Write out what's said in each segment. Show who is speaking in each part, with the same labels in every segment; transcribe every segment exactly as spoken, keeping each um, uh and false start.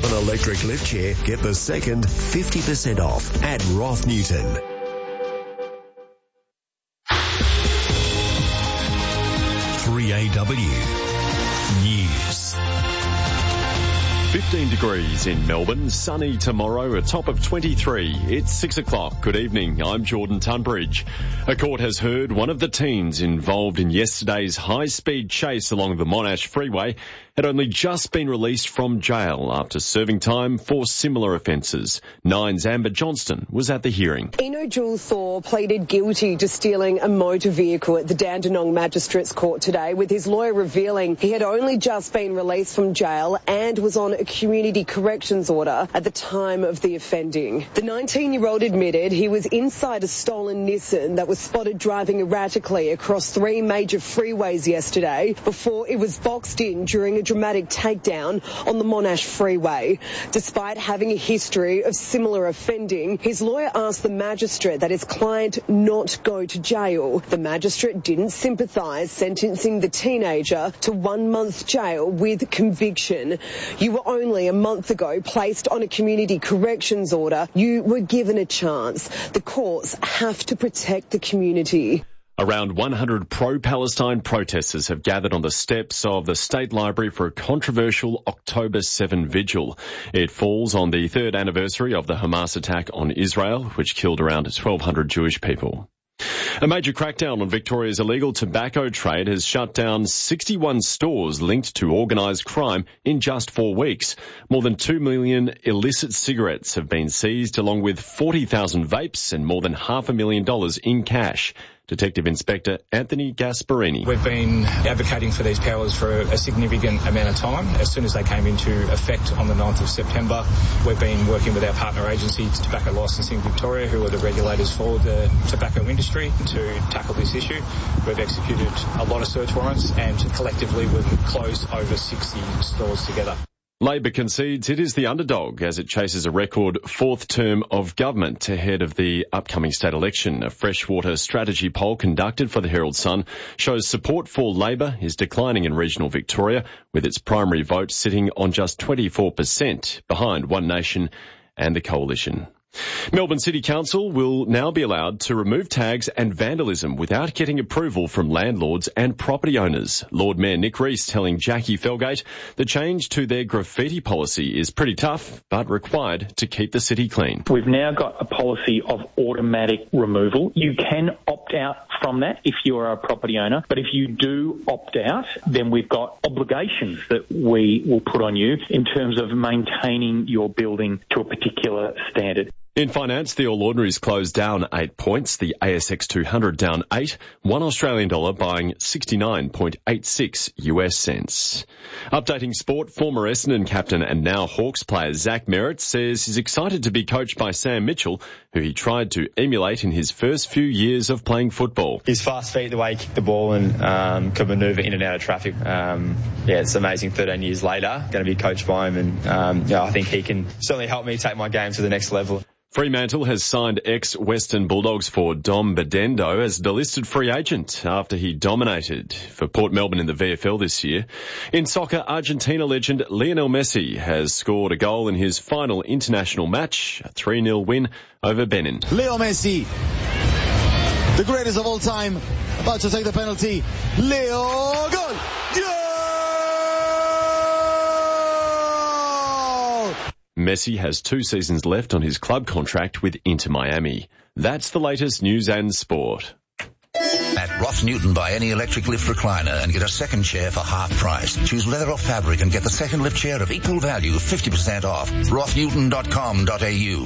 Speaker 1: An electric lift chair, get the second fifty percent off at Roth Newton. three A W News.
Speaker 2: fifteen degrees in Melbourne, sunny tomorrow, a top of twenty-three. It's six o'clock. Good evening. I'm Jordan Tunbridge. A court has heard one of the teens involved in yesterday's high-speed chase along the Monash Freeway had only just been released from jail after serving time for similar offences. Nine's Amber Johnston was at the hearing.
Speaker 3: Eno Jules Thor pleaded guilty to stealing a motor vehicle at the Dandenong Magistrates Court today, with his lawyer revealing he had only just been released from jail and was on a community corrections order at the time of the offending. The nineteen-year-old admitted he was inside a stolen Nissan that was spotted driving erratically across three major freeways yesterday before it was boxed in during a dramatic takedown on the Monash Freeway. Despite having a history of similar offending, his lawyer asked the magistrate that his client not go to jail. The magistrate didn't sympathise, sentencing the teenager to one month jail with conviction. You were only a month ago placed on a community corrections order. You were given a chance. The courts have to protect the community.
Speaker 2: Around one hundred pro-Palestine protesters have gathered on the steps of the State Library for a controversial October seventh vigil. It falls on the third anniversary of the Hamas attack on Israel, which killed around twelve hundred Jewish people. A major crackdown on Victoria's illegal tobacco trade has shut down sixty-one stores linked to organised crime in just four weeks. More than two million illicit cigarettes have been seized, along with forty thousand vapes and more than half a million dollars in cash. Detective Inspector Anthony Gasparini.
Speaker 4: We've been advocating for these powers for a significant amount of time. As soon as they came into effect on the ninth of September, we've been working with our partner agency, Tobacco Licensing Victoria, who are the regulators for the tobacco industry, to tackle this issue. We've executed a lot of search warrants and collectively we've closed over sixty stores together.
Speaker 2: Labor concedes it is the underdog as it chases a record fourth term of government ahead of the upcoming state election. A freshwater strategy poll conducted for the Herald Sun shows support for Labor is declining in regional Victoria, with its primary vote sitting on just twenty-four percent, behind One Nation and the Coalition. Melbourne City Council will now be allowed to remove tags and vandalism without getting approval from landlords and property owners. Lord Mayor Nick Rees telling Jackie Felgate the change to their graffiti policy is pretty tough, but required to keep the city clean.
Speaker 5: We've now got a policy of automatic removal. You can opt out from that if you are a property owner, but if you do opt out, then we've got obligations that we will put on you in terms of maintaining your building to a particular standard.
Speaker 2: In finance, the All Ordinaries closed down eight points, the A S X two hundred down eight, one Australian dollar buying sixty-nine point eight six U S cents. Updating sport, former Essendon captain and now Hawks player Zach Merritt says he's excited to be coached by Sam Mitchell, who he tried to emulate in his first few years of playing football.
Speaker 6: His fast feet, the way he kicked the ball and um, could manoeuvre in and out of traffic. Um, yeah, it's amazing thirteen years later, going to be coached by him, and um, yeah, I think he can certainly help me take my game to the next level.
Speaker 2: Fremantle has signed ex-Western Bulldogs forward Dom Bedendo as a delisted free agent after he dominated for Port Melbourne in the V F L this year. In soccer, Argentina legend Lionel Messi has scored a goal in his final international match, a three nil win over Benin.
Speaker 7: Leo Messi, the greatest of all time, about to take the penalty. Leo, goal! Yeah!
Speaker 2: Messi has two seasons left on his club contract with Inter Miami. That's the latest news and sport.
Speaker 8: At Roth Newton, buy any electric lift recliner and get a second chair for half price. Choose leather or fabric and get the second lift chair of equal value, fifty percent off. roth newton dot com dot a u.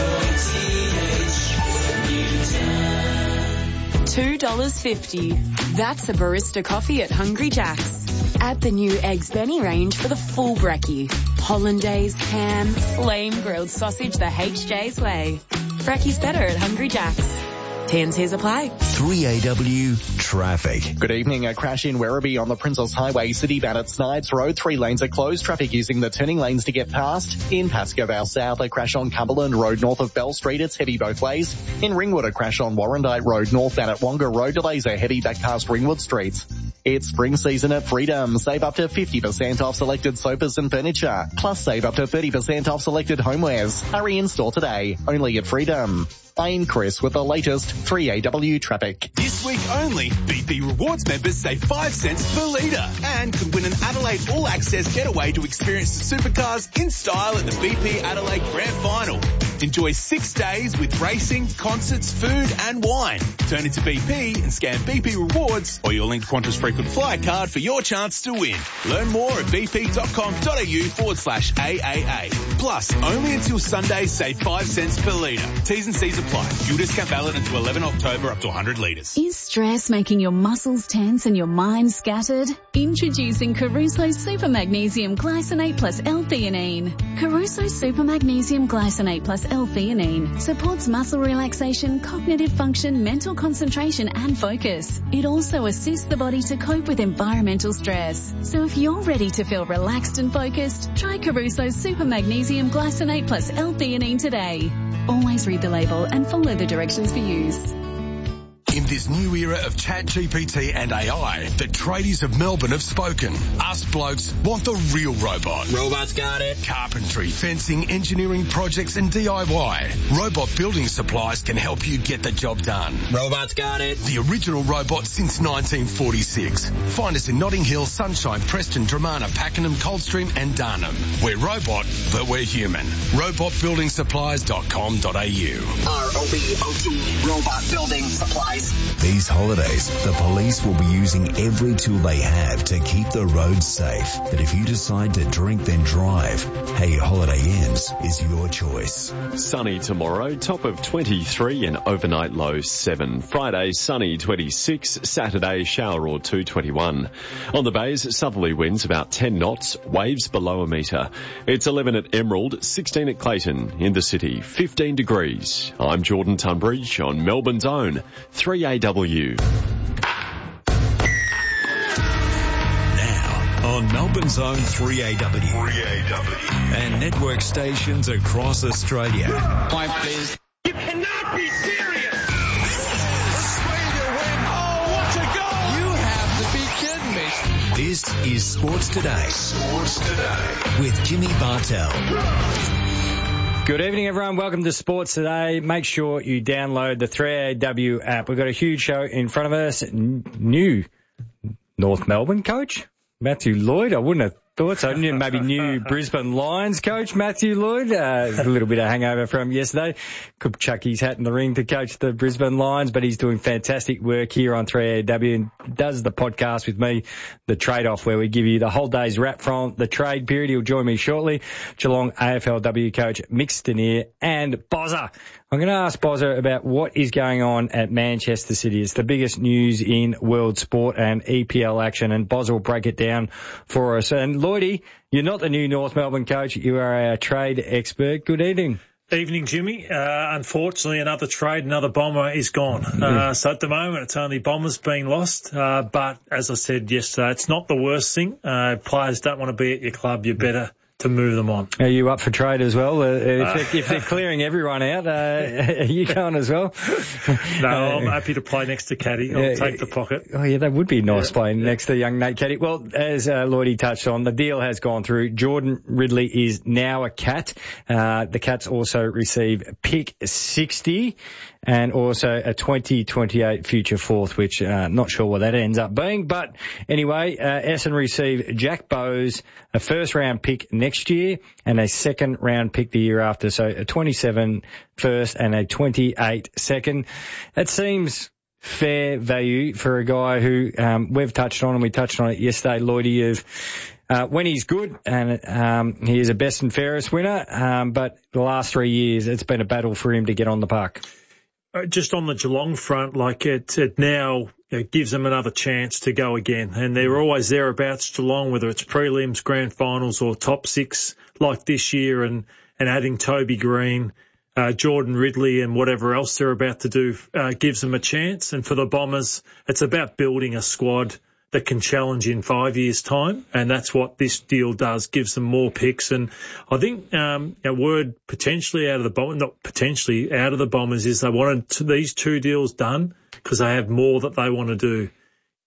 Speaker 9: two dollars fifty. That's a barista coffee at Hungry Jack's. Add the new Eggs Benny range for the full brekkie. Hollandaise, ham, flame grilled sausage the H J's way. Brekkie's better at Hungry Jack's. T and Cs apply.
Speaker 1: three A W traffic.
Speaker 10: Good evening. A crash in Werribee on the Princes Highway, City Band at Snides Road. Three lanes are closed. Traffic using the turning lanes to get past. In Pascoe Vale South, a crash on Cumberland Road north of Bell Street. It's heavy both ways. In Ringwood, a crash on Warrandyte Road northbound at Wonga Road. Delays are heavy back past Ringwood Streets. It's spring season at Freedom. Save up to fifty percent off selected sofas and furniture. Plus save up to thirty percent off selected homewares. Hurry in store today. Only at Freedom. I'm Chris with the latest three A W traffic.
Speaker 11: This week only, B P Rewards members save five cents per litre and could win an Adelaide All-Access getaway to experience the supercars in style at the B P Adelaide Grand Final. Enjoy six days with racing, concerts, food and wine. Turn into B P and scan B P Rewards or your linked Qantas frequent flyer card for your chance to win. Learn more at bp.com.au forward slash AAA. Plus, only until Sunday, save five cents per litre. T's and C's apply. Fuel discount valid until eleven October up to one hundred litres.
Speaker 12: Is stress making your muscles tense and your mind scattered? Introducing Caruso Super Magnesium Glycinate plus L-theanine. Caruso Super Magnesium Glycinate plus L-theanine supports muscle relaxation, cognitive function, mental concentration and focus. It also assists the body to cope with environmental stress. So if you're ready to feel relaxed and focused, try Caruso Super Magnesium Glycinate plus L-theanine today. Always read the label and follow the directions for use.
Speaker 13: In this new era of Chat G P T and A I, the tradies of Melbourne have spoken. Us blokes want the real robot.
Speaker 14: Robots got it.
Speaker 13: Carpentry, fencing, engineering projects and D I Y. Robot Building Supplies can help you get the job done.
Speaker 14: Robots got it.
Speaker 13: The original robot since nineteen forty-six. Find us in Notting Hill, Sunshine, Preston, Dramana, Pakenham, Coldstream and Darnham. We're robot, but we're human. robot building supplies dot com dot a u.
Speaker 14: R O B O T, Robot Building Supplies.
Speaker 1: These holidays, the police will be using every tool they have to keep the roads safe. But if you decide to drink then drive, Hey Holiday Inns is your choice.
Speaker 2: Sunny tomorrow, top of twenty-three and overnight low seven. Friday, sunny twenty-six. Saturday, shower or two, twenty-one. On the bays, southerly winds about ten knots, waves below a metre. It's eleven at Emerald, sixteen at Clayton. In the city, fifteen degrees. I'm Jordan Tunbridge on Melbourne's own three A W.
Speaker 1: Now, on Melbourne's own three A W. three A W. And network stations across Australia.
Speaker 14: Point, please.
Speaker 11: You cannot be serious!
Speaker 1: Australia win!
Speaker 11: Oh, what a goal!
Speaker 14: You have to be kidding me.
Speaker 1: This is Sports Today. Sports Today. With Jimmy Bartell.
Speaker 15: Good evening, everyone. Welcome to Sports Today. Make sure you download the three A W app. We've got a huge show in front of us. N- new North Melbourne coach, Matthew Lloyd. I wouldn't have thought so. Maybe new Brisbane Lions coach, Matthew Lloyd. Uh, a little bit of hangover from yesterday. Could chuck his hat in the ring to coach the Brisbane Lions, but he's doing fantastic work here on three A W and does the podcast with me, The Trade-Off, where we give you the whole day's wrap from the trade period. He'll join me shortly. Geelong A F L W coach Mick Stanier and Bozza. I'm going to ask Bozza about what is going on at Manchester City. It's the biggest news in world sport and E P L action, and Bozza will break it down for us. And Lloydie, you're not the new North Melbourne coach. You are our trade expert. Good evening.
Speaker 16: Evening, Jimmy. Uh, unfortunately, another trade, another bomber is gone. Uh, so at the moment, it's only bombers being lost. Uh, but as I said yesterday, it's not the worst thing. Uh, players don't want to be at your club. You're better to move them on.
Speaker 15: Are you up for trade as well? Uh, if, they're, if they're clearing everyone out, uh, are you going as well?
Speaker 16: No, I'm happy to play next to Caddy. I'll uh, take the pocket.
Speaker 15: Oh, yeah, that would be nice, yeah, playing yeah. next to young Nate Caddy. Well, as uh, Lloydie touched on, the deal has gone through. Jordan Ridley is now a Cat. Uh, the Cats also receive pick sixty and also a twenty twenty-eight future fourth, which uh, not sure what that ends up being. But anyway, uh, Essendon receive Jack Bowes, a first round pick next year and a second round pick the year after. So a twenty-seven first and a twenty-eight second. That seems fair value for a guy who um, we've touched on, and we touched on it yesterday, Lloydie, of uh, when he's good, and um, he is a best and fairest winner, um, but the last three years it's been a battle for him to get on the park.
Speaker 16: Just on the Geelong front, like it, it now it gives them another chance to go again. And they're always thereabouts, Geelong, whether it's prelims, grand finals or top six like this year, and, and adding Toby Green, uh, Jordan Ridley and whatever else they're about to do uh, gives them a chance. And for the Bombers, it's about building a squad that can challenge in five years' time, and that's what this deal does, gives them more picks. And I think um, a word potentially out of the Bombers, not potentially out of the Bombers, is they wanted to, these two deals done because they have more that they want to do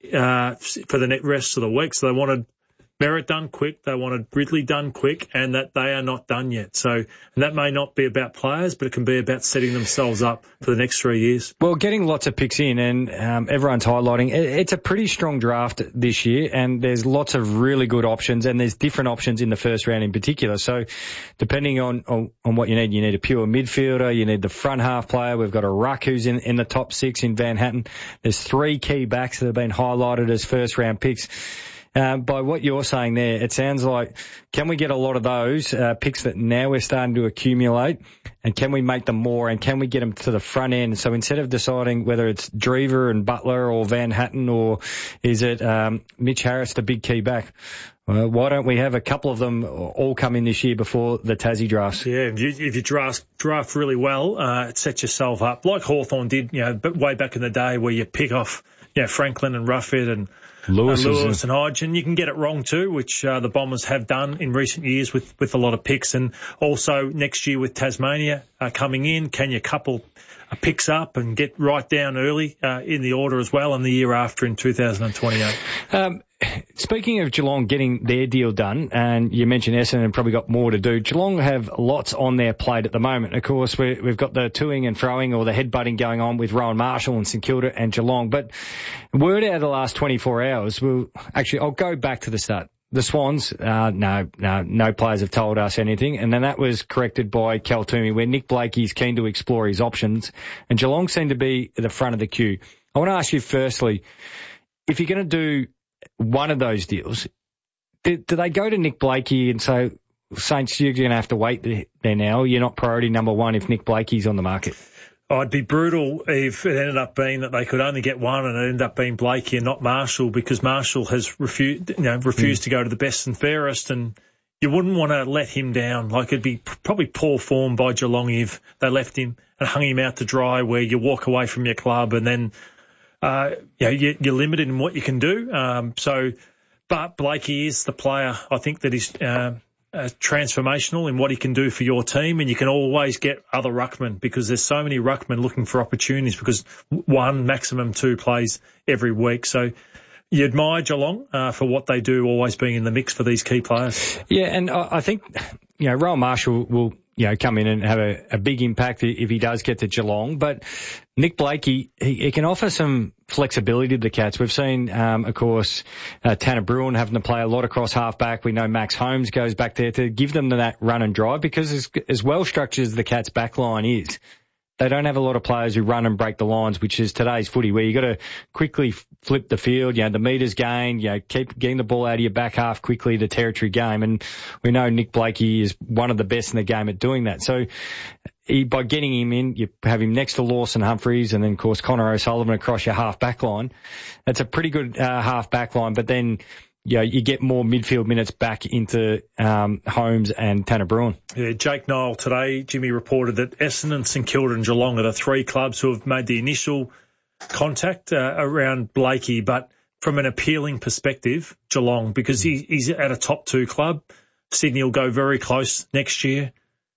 Speaker 16: uh, for the rest of the week. So they wanted Merritt done quick, they wanted Ridley done quick, and that they are not done yet. So, and that may not be about players, but it can be about setting themselves up for the next three years.
Speaker 15: Well, getting lots of picks in, and um, everyone's highlighting, it, it's a pretty strong draft this year, and there's lots of really good options, and there's different options in the first round in particular. So, depending on, on, on what you need, you need a pure midfielder, you need the front half player. We've got a ruck who's in, in the top six in Van Hatten. There's three key backs that have been highlighted as first round picks. Um, by what you're saying there, it sounds like, can we get a lot of those uh, picks that now we're starting to accumulate, and can we make them more, and can we get them to the front end? So instead of deciding whether it's Drever and Butler or Van Hatten, or is it um, Mitch Harris, the big key back, uh, why don't we have a couple of them all come in this year before the Tassie drafts?
Speaker 16: Yeah, if you, if you draft, draft really well, uh, it sets yourself up, like Hawthorn did, you know, way back in the day, where you pick off, you know, Franklin and Ruffhead and Lewis, uh, Lewis and Hodge, and you can get it wrong too, which uh, the Bombers have done in recent years with, with a lot of picks. And also next year with Tasmania uh, coming in, can you couple uh, picks up and get right down early uh, in the order as well, and the year after in two thousand twenty-eight? Um,
Speaker 15: Speaking of Geelong getting their deal done, and you mentioned Essendon probably got more to do, Geelong have lots on their plate at the moment. Of course, we, we've got the toing and throwing, or the headbutting going on with Rowan Marshall and St Kilda and Geelong. But word out of the last twenty-four hours, well, actually, I'll go back to the start. The Swans, uh, no, no, no players have told us anything. And then that was corrected by Cal Toomey, where Nick Blakey's keen to explore his options. And Geelong seem to be at the front of the queue. I want to ask you firstly, if you're going to do one of those deals, do, do they go to Nick Blakey and say, Saints, you're going to have to wait there now. You're not priority number one if Nick Blakey's on the market?
Speaker 16: Oh, it'd be brutal if it ended up being that they could only get one and it ended up being Blakey and not Marshall, because Marshall has refused, you know, refused mm. to go to the best and fairest, and you wouldn't want to let him down. Like, it'd be probably poor form by Geelong if they left him and hung him out to dry, where you walk away from your club and then Uh, you know, you, you're limited in what you can do. Um, so, but Blakey is the player, I think, that is uh, uh, transformational in what he can do for your team, and you can always get other ruckmen, because there's so many ruckmen looking for opportunities, because one, maximum two plays every week. So you admire Geelong uh, for what they do, always being in the mix for these key players.
Speaker 15: Yeah, and I, I think, you know, Rowan Marshall will, you know, come in and have a, a big impact if he does get to Geelong. But Nick Blakey, he, he can offer some flexibility to the Cats. We've seen, um, of course, uh, Tanner Bruin having to play a lot across half-back. We know Max Holmes goes back there to give them that run and drive, because as, as well structured as the Cats' back line is, they don't have a lot of players who run and break the lines, which is today's footy, where you got to quickly flip the field, you know, the metres gained, you know, keep getting the ball out of your back half quickly, the territory game. And we know Nick Blakey is one of the best in the game at doing that. So he, by getting him in, you have him next to Lawson Humphreys, and then, of course, Connor O'Sullivan across your half-back line. That's a pretty good uh, half-back line, but then, you know, you get more midfield minutes back into um, Holmes and Tanner Bruin.
Speaker 16: Yeah, Jake Niall today, Jimmy, reported that Essendon, St Kilda and Geelong are the three clubs who have made the initial contact uh, around Blakey, but from an appealing perspective, Geelong, because he, he's at a top two club. Sydney will go very close next year.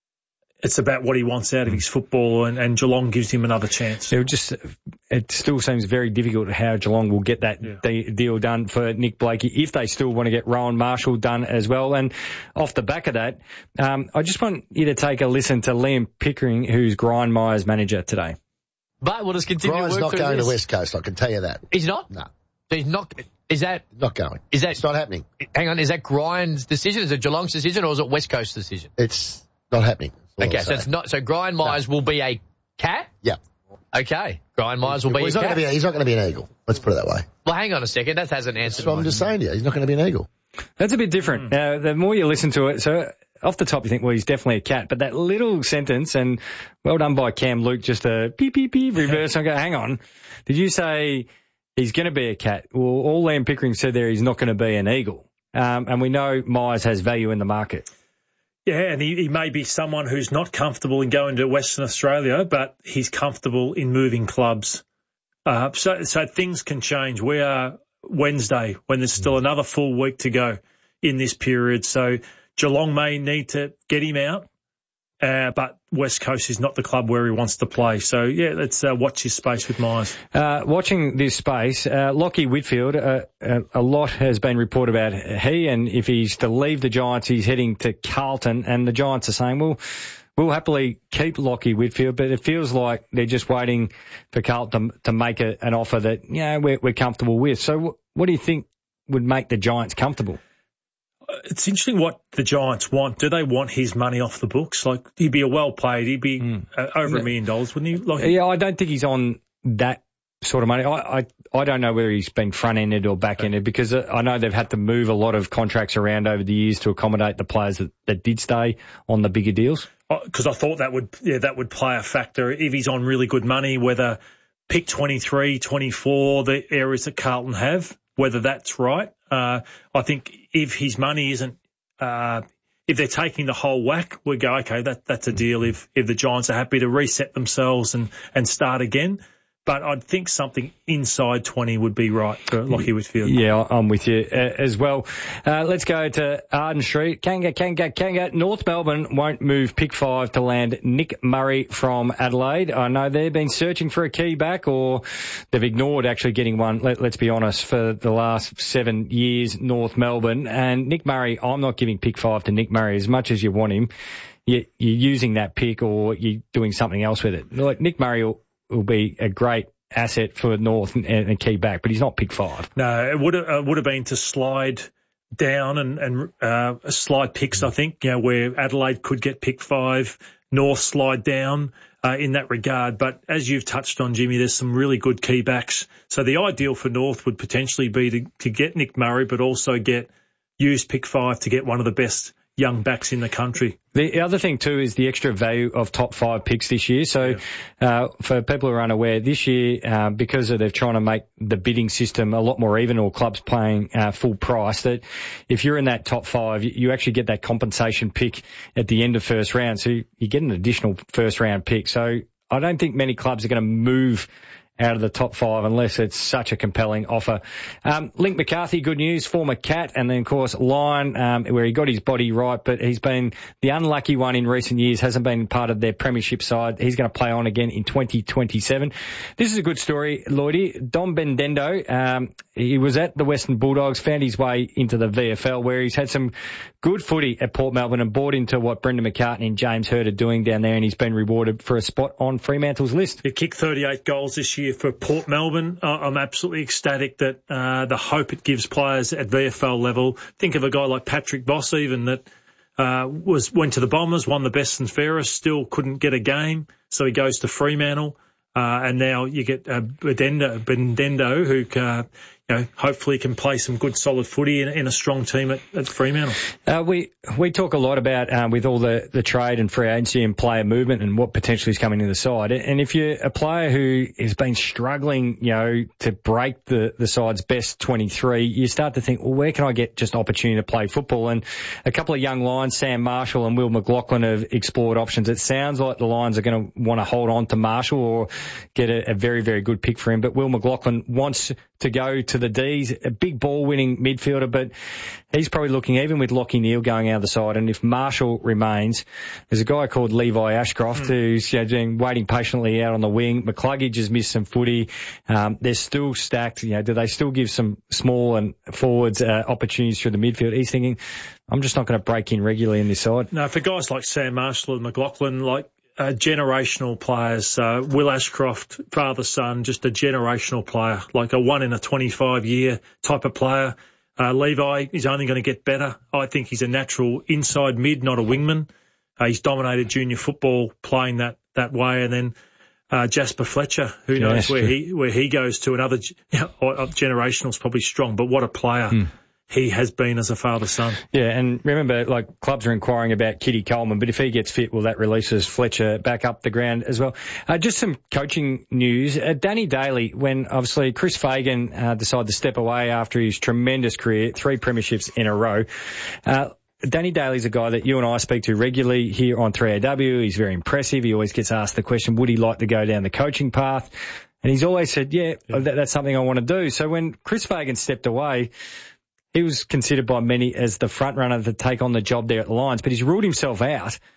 Speaker 16: It's about what he wants out of his football, and, and Geelong gives him another chance.
Speaker 15: It just, it still seems very difficult how Geelong will get that yeah. de- deal done for Nick Blakey, if they still want to get Rowan Marshall done as well. And off the back of that, um, I just want you to take a listen to Liam Pickering, who's Grindmire's manager today.
Speaker 17: But we'll just continue
Speaker 18: Brian's
Speaker 17: to work
Speaker 18: not going
Speaker 17: this.
Speaker 18: to West Coast, I can tell you that.
Speaker 17: He's not?
Speaker 18: No.
Speaker 17: He's not. Is that
Speaker 18: not going?
Speaker 17: Is that
Speaker 18: it's not happening?
Speaker 17: Hang on, is that Grind's decision? Is it Geelong's decision, or is it West Coast's decision?
Speaker 18: It's not happening.
Speaker 17: Okay, so it's not. So Grindmires no. will be a cat.
Speaker 18: Yeah.
Speaker 17: Okay, Grindmires will
Speaker 18: well,
Speaker 17: be
Speaker 18: he's
Speaker 17: a
Speaker 18: not
Speaker 17: cat.
Speaker 18: Gonna be a, he's not going to be an eagle. Let's put it that way.
Speaker 17: Well, hang on a second. That hasn't answered.
Speaker 18: That's what I'm just saying to you. He's not going to be an eagle.
Speaker 15: That's a bit different. Mm. Uh, the more you listen to it, so off the top you think, well, he's definitely a cat. But that little sentence, and well done by Cam Luke, just a beep, beep, beep, reverse. I go, hang on. Did you say he's going to be a cat? Well, all Liam Pickering said there, he's not going to be an eagle. Um, and we know Myers has value in the market.
Speaker 16: Yeah, and he, he may be someone who's not comfortable in going to Western Australia, but he's comfortable in moving clubs. Uh, so, so things can change. We are Wednesday, when there's still another full week to go in this period. So Geelong may need to get him out, uh, but West Coast is not the club where he wants to play. So, yeah, let's uh, watch his space with Myers.
Speaker 15: Uh, watching this space, uh, Lachie Whitfield, uh, a, a lot has been reported about he, and if he's to leave the Giants, he's heading to Carlton, and the Giants are saying, well, we'll happily keep Lachie Whitfield, but it feels like they're just waiting for Carlton to, to make a, an offer that, you know, we're, we're comfortable with. So w- what do you think would make the Giants comfortable?
Speaker 16: It's interesting what the Giants want. Do they want his money off the books? Like, he'd be a well paid. He'd be mm. uh, over a million dollars, wouldn't he? Like,
Speaker 15: yeah, I don't think he's on that sort of money. I, I, I don't know whether he's been front-ended or back-ended because I know they've had to move a lot of contracts around over the years to accommodate the players that, that did stay on the bigger deals.
Speaker 16: Because I thought that would, yeah, that would play a factor if he's on really good money, whether pick twenty-three, twenty-four, the areas that Carlton have, whether that's right. Uh, I think if his money isn't, uh, if they're taking the whole whack, we go, okay, that, that's a deal if, if the Giants are happy to reset themselves and, and start again. But I'd think something inside twenty would be right for Lachie Whitfield.
Speaker 15: Yeah, I'm with you uh, as well. Uh, let's go to Arden Street. Kanga, Kanga, Kanga. North Melbourne won't move pick five to land Nick Murray from Adelaide. I know they've been searching for a key back, or they've ignored actually getting one, let, let's be honest, for the last seven years, North Melbourne. And Nick Murray, I'm not giving pick five to Nick Murray as much as you want him. You, you're using that pick or you're doing something else with it. Like Nick Murray will, will be a great asset for North and, and a key back, but he's not pick five.
Speaker 16: No, it would have, uh, would have been to slide down and, and uh, slide picks, I think, you know, where Adelaide could get pick five, North slide down uh, in that regard. But as you've touched on, Jimmy, there's some really good key backs. So the ideal for North would potentially be to, to get Nick Murray, but also get use pick five to get one of the best young backs in the country.
Speaker 15: The other thing too is the extra value of top five picks this year. So, yeah. uh, for people who are unaware, this year, uh, because of they're trying to make the bidding system a lot more even, or clubs paying, uh, full price, that if you're in that top five, you, you actually get that compensation pick at the end of first round. So you, you get an additional first round pick. So I don't think many clubs are going to move out of the top five unless it's such a compelling offer. Um, Link McCarthy, good news, former Cat, and then, of course, Lion, um, where he got his body right, but he's been the unlucky one in recent years, hasn't been part of their premiership side. He's going to play on again in twenty twenty-seven. This is a good story, Lloydie. Dom Bendendo, um, he was at the Western Bulldogs, found his way into the V F L, where he's had some good footy at Port Melbourne and bought into what Brendan McCartney and James Hird are doing down there, and he's been rewarded for a spot on Fremantle's list.
Speaker 16: He kicked thirty-eight goals this year for Port Melbourne. I'm absolutely ecstatic that uh, the hope it gives players at V F L level. Think of a guy like Patrick Voss, even that uh, was went to the Bombers, won the best and fairest, still couldn't get a game, so he goes to Fremantle, uh, and now you get uh, Bendendo, Bendendo, who uh, you know, hopefully can play some good solid footy in, in a strong team at, at Fremantle.
Speaker 15: Uh, we we talk a lot about, um, with all the, the trade and free agency and player movement and what potentially is coming to the side. And if you're a player who has been struggling, you know, to break the, the side's best twenty-three, you start to think, well, where can I get just opportunity to play football? And a couple of young Lions, Sam Marshall and Will McLaughlin, have explored options. It sounds like the Lions are going to want to hold on to Marshall or get a, a very, very good pick for him. But Will McLaughlin wants to go to the D's, a big ball-winning midfielder, but he's probably looking, even with Lachie Neale going out of the side, and if Marshall remains, there's a guy called Levi Ashcroft mm. who's you know, doing, waiting patiently out on the wing. McCluggage has missed some footy. Um, they're still stacked. You know, do they still give some small and forwards uh, opportunities through the midfield? He's thinking, I'm just not going to break in regularly in this side.
Speaker 16: No, for guys like Sam Marshall and McLaughlin, like, Uh, generational players, uh, Will Ashcroft, father, son, just a generational player, like a one in a twenty-five year type of player. Uh, Levi is only going to get better. I think he's a natural inside mid, not a wingman. Uh, he's dominated junior football playing that, that way. And then, uh, Jasper Fletcher, who
Speaker 15: yeah,
Speaker 16: knows where
Speaker 15: true.
Speaker 16: he, where he goes to. Another, you know, generational is probably strong, but what a player. Hmm. He has been as a father-son.
Speaker 15: Yeah, and remember, like, clubs are inquiring about Kitty Coleman, but if he gets fit, well, that releases Fletcher back up the ground as well. Uh, just some coaching news. Uh, Danny Daly, when obviously Chris Fagan uh, decided to step away after his tremendous career, three premierships in a row, uh, Danny Daly's a guy that you and I speak to regularly here on three A W. He's very impressive. He always gets asked the question, would he like to go down the coaching path? And he's always said, yeah, yeah. That, that's something I want to do. So when Chris Fagan stepped away, he was considered by many as the front runner to take on the job there at the Lions, but he's ruled himself out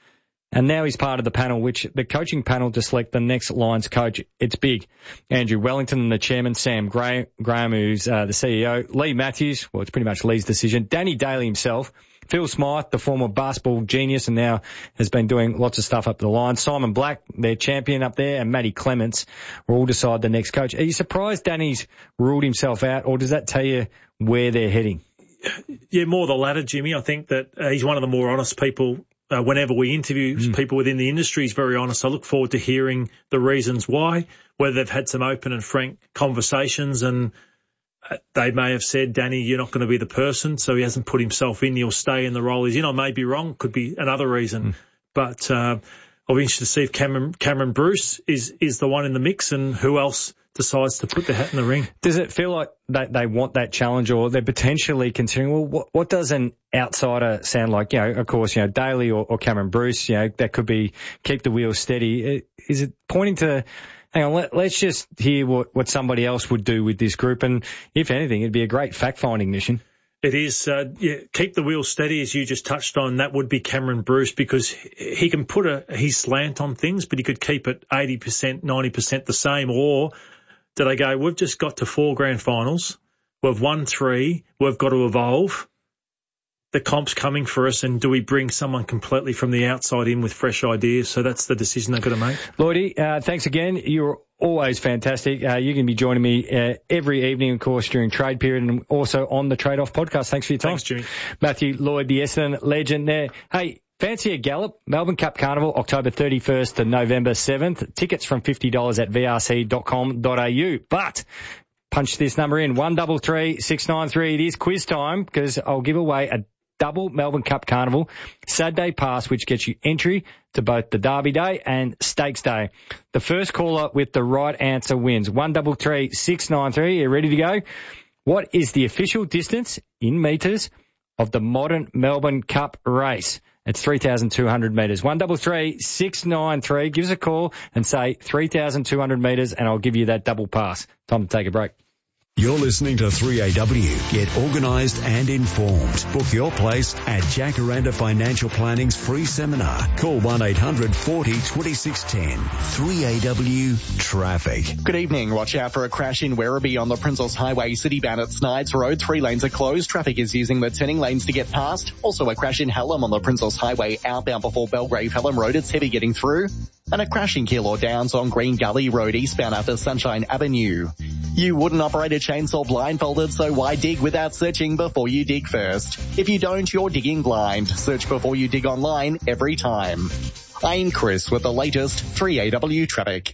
Speaker 15: And now he's part of the panel, which the coaching panel to select the next Lions coach. It's big. Andrew Wellington, the chairman, Sam Graham, Graham who's uh, the C E O, Lee Matthews, well, it's pretty much Lee's decision, Danny Daly himself, Phil Smythe, the former basketball genius and now has been doing lots of stuff up the Lions, Simon Black, their champion up there, and Matty Clements will all decide the next coach. Are you surprised Danny's ruled himself out, or does that tell you where they're heading?
Speaker 16: Yeah, more the latter, Jimmy. I think that uh, he's one of the more honest people. Uh, whenever we interview mm. people within the industry, he's very honest. I look forward to hearing the reasons why, whether they've had some open and frank conversations and uh, they may have said, Danny, you're not going to be the person, so he hasn't put himself in. He'll stay in the role he's in. I may be wrong. Could be another reason. Mm. But uh, I'll be interested to see if Cameron, Cameron Bruce is, is the one in the mix and who else decides to put the hat in the ring.
Speaker 15: Does it feel like that they want that challenge, or they're potentially considering, well, what, what does an outsider sound like? You know, of course, you know, Daly or, or Cameron Bruce, you know, that could be keep the wheels steady. Is it pointing to, hang on, let, let's just hear what, what somebody else would do with this group? And if anything, it'd be a great fact-finding mission.
Speaker 16: It is, uh, yeah, keep the wheels steady, as you just touched on. That would be Cameron Bruce, because he can put a his slant on things, but he could keep it eighty percent, ninety percent the same. Or do they go, we've just got to four grand finals, we've won three, we've got to evolve, the comp's coming for us, and do we bring someone completely from the outside in with fresh ideas? So that's the decision they've got to make.
Speaker 15: Lloydie, uh, thanks again. You're always fantastic. Uh, you can be joining me uh, every evening, of course, during trade period, and also on the Trade Off podcast. Thanks for your time.
Speaker 16: Thanks, Jimmy.
Speaker 15: Matthew Lloyd, the Essendon legend there. Hey, fancy a gallop? Melbourne Cup Carnival, October thirty-first to November seventh. Tickets from fifty dollars at v r c dot com dot a u. But punch this number in, one three three, six nine three. It is quiz time, because I'll give away a double Melbourne Cup Carnival Saturday pass, which gets you entry to both the Derby Day and Stakes Day. The first caller with the right answer wins. one three three, six nine three. Are you ready to go? What is the official distance in metres of the modern Melbourne Cup race? It's three thousand two hundred metres. one three three, six nine three. Give us a call and say three thousand two hundred metres, and I'll give you that double pass. Time to take a break.
Speaker 1: You're listening to three A W. Get organised and informed. Book your place at Jacaranda Financial Planning's free seminar. Call one eight hundred forty, twenty-six ten. three A W Traffic.
Speaker 10: Good evening. Watch out for a crash in Werribee on the Princes Highway Citybound at Snides Road. Three lanes are closed. Traffic is using the turning lanes to get past. Also a crash in Hallam on the Princes Highway outbound before Belgrave Hallam Road. It's heavy getting through. And a crash in Keilor Downs on Green Gully Road eastbound after Sunshine Avenue. You wouldn't operate a chainsaw blindfolded, so why dig without searching before you dig first? If you don't, you're digging blind. Search before you dig online every time. I'm Chris with the latest three A W traffic.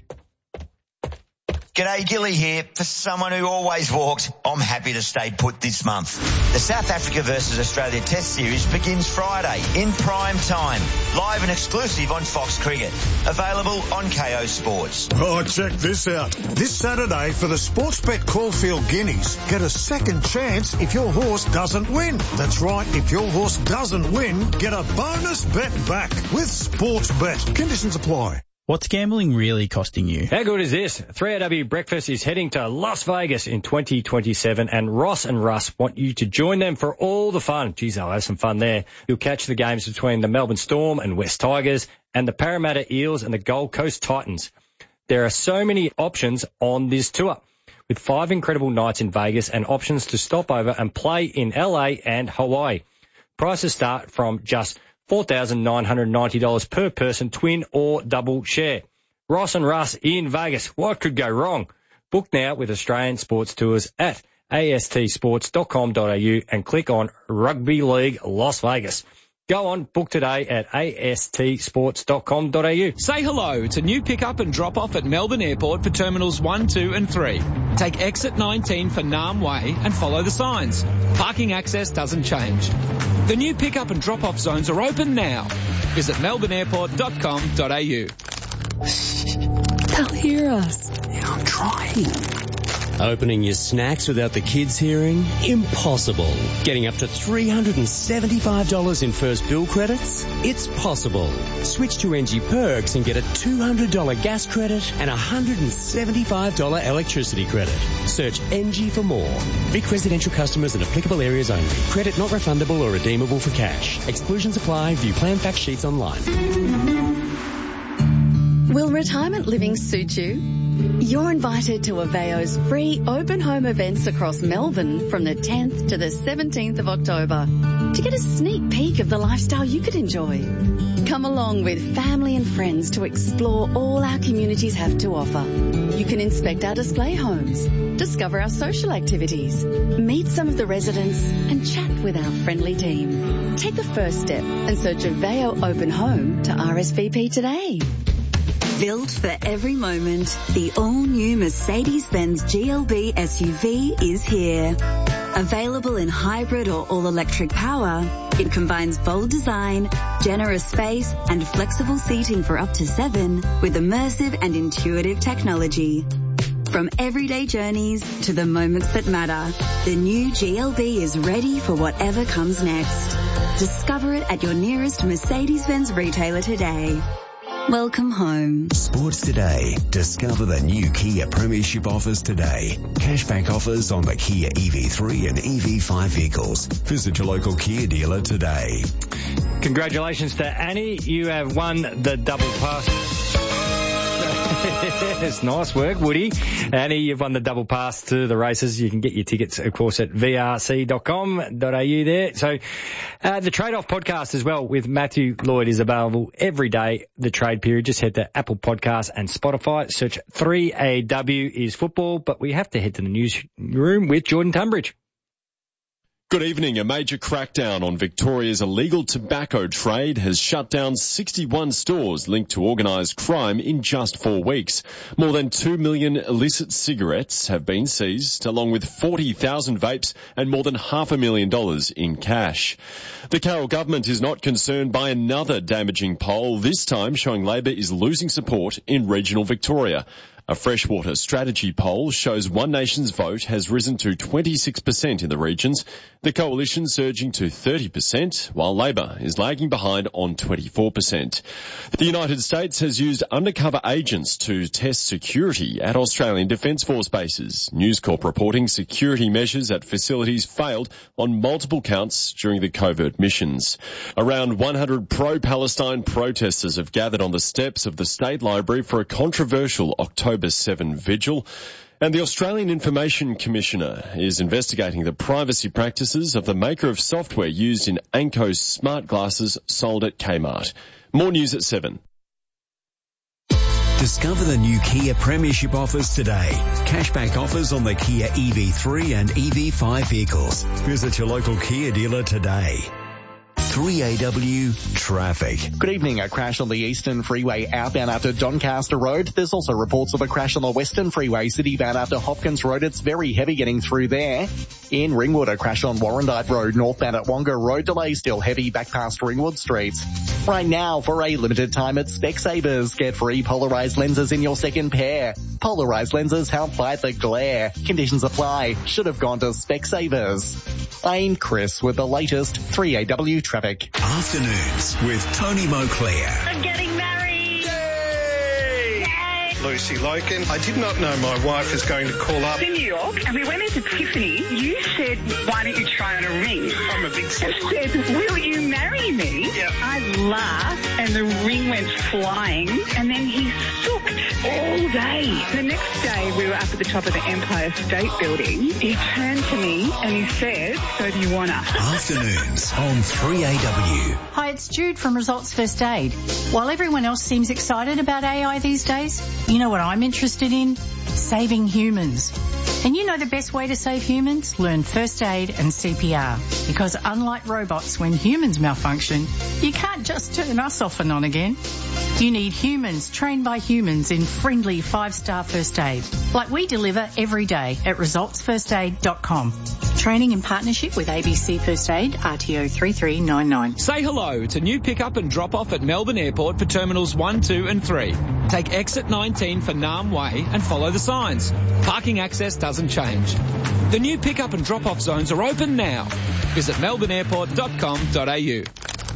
Speaker 19: G'day, Gilly here. For someone who always walks, I'm happy to stay put this month. The South Africa versus Australia Test Series begins Friday in prime time. Live and exclusive on Fox Cricket. Available on K O Sports.
Speaker 20: Oh, check this out. This Saturday for the Sportsbet Caulfield Guineas, get a second chance if your horse doesn't win. That's right, if your horse doesn't win, get a bonus bet back with Sportsbet. Conditions apply.
Speaker 21: What's gambling really costing you?
Speaker 15: How good is this? three A W Breakfast is heading to Las Vegas in twenty twenty-seven, and Ross and Russ want you to join them for all the fun. Geez, I'll have some fun there. You'll catch the games between the Melbourne Storm and West Tigers and the Parramatta Eels and the Gold Coast Titans. There are so many options on this tour, with five incredible nights in Vegas and options to stop over and play in L A and Hawaii. Prices start from just four thousand nine hundred ninety dollars per person, twin or double share. Ross and Russ in Vegas. What could go wrong? Book now with Australian Sports Tours at a s t sports dot com dot a u and click on Rugby League Las Vegas. Go on, book today at a s t sports dot com dot a u.
Speaker 22: Say hello to new pick-up and drop-off at Melbourne Airport for Terminals one, two and three. Take exit nineteen for Nam Way and follow the signs. Parking access doesn't change. The new pick-up and drop-off zones are open now. Visit melbourne airport dot com dot a u.
Speaker 23: They'll hear us.
Speaker 24: Yeah, I'm trying.
Speaker 3: Opening your snacks without the kids hearing? Impossible. Getting up to three hundred seventy-five dollars in first bill credits? It's possible. Switch to N G Perks and get a two hundred dollars gas credit and a one hundred seventy-five dollars electricity credit. Search N G for more. Vic residential customers in applicable areas only. Credit not refundable or redeemable for cash. Exclusions apply. View plan fact sheets online.
Speaker 12: Will retirement living suit you? You're invited to Aveo's free open home events across Melbourne from the tenth to the seventeenth of October to get a sneak peek of the lifestyle you could enjoy. Come along with family and friends to explore all our communities have to offer. You can inspect our display homes, discover our social activities, meet some of the residents and chat with our friendly team. Take the first step and search Aveo Open Home to R S V P today.
Speaker 4: Built for every moment, the all-new Mercedes-Benz G L B S U V is here. Available in hybrid or all-electric power, it combines bold design, generous space and flexible seating for up to seven with immersive and intuitive technology. From everyday journeys to the moments that matter, the new G L B is ready for whatever comes next. Discover it at your nearest Mercedes-Benz retailer today. Welcome home.
Speaker 1: Sports Today. Discover the new Kia Premiership offers today. Cashback offers on the Kia E V three and E V five vehicles. Visit your local Kia dealer today.
Speaker 15: Congratulations to Annie. You have won the double pass. It's nice work, Woody. Annie, you've won the double pass to the races. You can get your tickets, of course, at v r c dot com dot a u there. So uh, the Trade-Off podcast as well with Matthew Lloyd is available every day, the trade period. Just head to Apple Podcasts and Spotify. Search three A W is football. But we have to head to the newsroom with Jordan Tunbridge.
Speaker 2: Good evening. A major crackdown on Victoria's illegal tobacco trade has shut down sixty-one stores linked to organised crime in just four weeks. More than two million illicit cigarettes have been seized, along with forty thousand vapes and more than half a million dollars in cash. The Carroll government is not concerned by another damaging poll, this time showing Labor is losing support in regional Victoria. A freshwater strategy poll shows One Nation's vote has risen to twenty-six percent in the regions, the coalition surging to thirty percent, while Labor is lagging behind on twenty-four percent. The United States has used undercover agents to test security at Australian Defence Force bases. News Corp reporting security measures at facilities failed on multiple counts during the covert missions. Around one hundred pro-Palestine protesters have gathered on the steps of the State Library for a controversial October seventh vigil. And the Australian Information Commissioner is investigating the privacy practices of the maker of software used in Anco's smart glasses sold at Kmart. More news at seven.
Speaker 1: Discover the new Kia Premiership offers today. Cashback offers on the Kia E V three and E V five vehicles. Visit your local Kia dealer today. three A W traffic.
Speaker 10: Good evening. A crash on the Eastern Freeway outbound after Doncaster Road. There's also reports of a crash on the Western Freeway citybound after Hopkins Road. It's very heavy getting through there. In Ringwood, a crash on Warrandyte Road northbound at Wonga Road. Delay still heavy back past Ringwood Street. Right now, for a limited time at Specsavers, get free polarized lenses in your second pair. Polarized lenses help fight the glare. Conditions apply. Should have gone to Specsavers. I'm Chris with the latest three A W traffic.
Speaker 1: Afternoons with Tony Moclair.
Speaker 23: I'm getting married!
Speaker 24: Yay!
Speaker 23: Yay!
Speaker 24: Lucy Loken. I did not know my wife was going to call up.
Speaker 23: In New York, and we went into Tiffany. You said, why don't you try on a ring?
Speaker 24: I'm a big fan.
Speaker 23: I said, will you marry me?
Speaker 24: Yeah.
Speaker 23: I laughed, and the ring went flying, and then he sooked all day. The next day, we were up at the top of the Empire State Building. He turned to me, and he said, so do you want to?
Speaker 1: Afternoons on three A W.
Speaker 25: Hi, it's Jude from Results First Aid. While everyone else seems excited about A I these days, you know what I'm interested in? Saving humans. And you know the best way to save humans? Learn first aid and C P R. Because unlike robots, when humans malfunction, you can't just turn us off and on again. You need humans trained by humans in friendly five-star first aid, like we deliver every day at results first aid dot com. Training in partnership with A B C First Aid, R T O three three nine nine.
Speaker 22: Say hello to new pick-up and drop-off at Melbourne Airport for Terminals one, two and three. Take exit nineteen for Nam Way and follow the signs. Parking access doesn't change. The new pick-up and drop-off zones are open now. Visit melbourne airport dot com dot a u.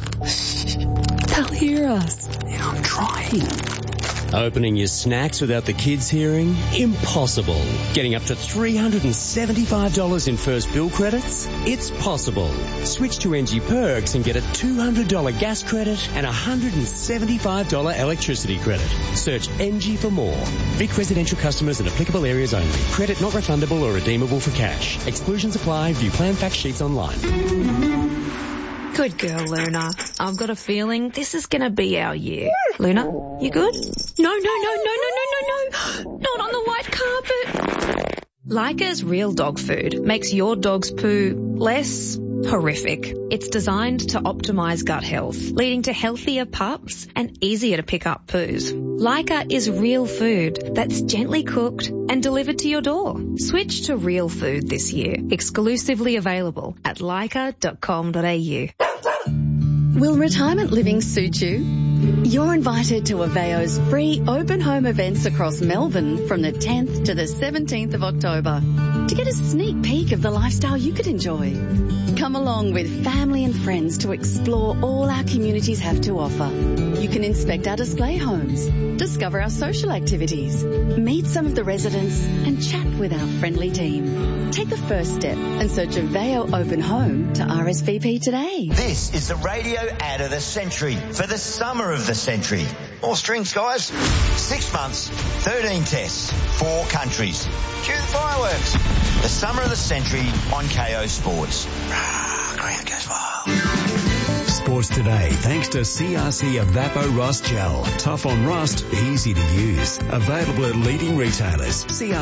Speaker 5: They'll hear us. I'm trying.
Speaker 3: Opening your snacks without the kids hearing? Impossible. Getting up to three hundred seventy-five dollars in first bill credits? It's possible. Switch to N G Perks and get a two hundred dollars gas credit and a one hundred seventy-five dollars electricity credit. Search N G for more. Vic residential customers in applicable areas only. Credit not refundable or redeemable for cash. Exclusions apply. View plan fact sheets online.
Speaker 6: Good girl, Luna. I've got a feeling this is going to be our year. Luna, you good? No, no, no, no, no, no, no, no. Not on the white carpet. Leica's Real Dog Food makes your dog's poo less horrific. It's designed to optimize gut health, leading to healthier pups and easier to pick up poos. Leica is real food that's gently cooked and delivered to your door. Switch to real food this year. Exclusively available at leica dot com dot a u.
Speaker 4: Will retirement living suit you? You're invited to Aveo's free open home events across Melbourne from the tenth to the seventeenth of October to get a sneak peek of the lifestyle you could enjoy. Come along with family and friends to explore all our communities have to offer. You can inspect our display homes, discover our social activities, meet some of the residents and chat with our friendly team. Take the first step and search Aveo Open Home to R S V P today.
Speaker 19: This is the radio ad of the century for the summer of the century. More strings, guys. Six months, thirteen tests, four countries. Cue the fireworks. The summer of the century on K O Sports. Grant goes wild.
Speaker 1: Sports Today, thanks to C R C Evapo Rust Gel. Tough on rust, easy to use. Available at leading retailers. C R C